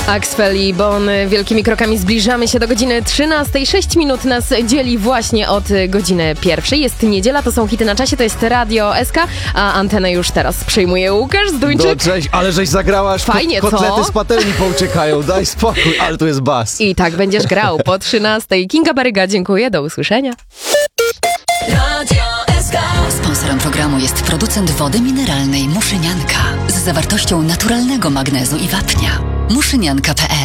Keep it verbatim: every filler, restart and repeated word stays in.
Axwell i Bon, wielkimi krokami zbliżamy się do godziny trzynastej. Sześć minut nas dzieli właśnie od godziny pierwszej. Jest niedziela, to są hity na czasie, to jest Radio S K, a antenę już teraz przejmuje Łukasz Zduńczyk. No cześć, ale żeś zagrała, aż Fajnie, ko- kotlety co? z patelni pouciekają, daj spokój, ale tu jest bas. I tak będziesz grał po trzynastej. Kinga Baryga, dziękuję, do usłyszenia. Radio S K. Sponsorem programu jest producent wody mineralnej Muszynianka z zawartością naturalnego magnezu i wapnia. muszynianka kropka p l